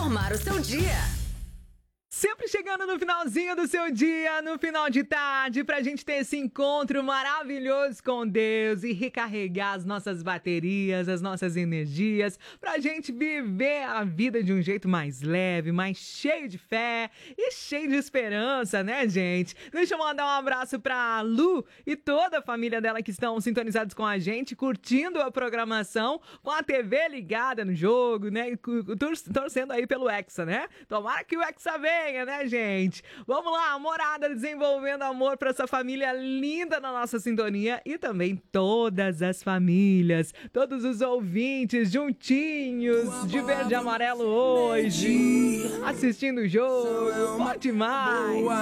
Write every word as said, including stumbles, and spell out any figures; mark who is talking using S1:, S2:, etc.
S1: transformar o seu dia.
S2: Sempre chegando no finalzinho do seu dia, no final de tarde, pra gente ter esse encontro maravilhoso com Deus e recarregar as nossas baterias, as nossas energias, pra gente viver a vida de um jeito mais leve, mais cheio de fé e cheio de esperança, né, gente? Deixa eu mandar um abraço pra Lu e toda a família dela que estão sintonizados com a gente, curtindo a programação, com a T V ligada no jogo, né, e torcendo aí pelo Hexa, né? Tomara que o Hexa venha, né, gente? Vamos lá, Morada desenvolvendo amor para essa família linda na nossa sintonia e também todas as famílias, todos os ouvintes juntinhos de verde e amarelo hoje, assistindo o jogo, bom demais!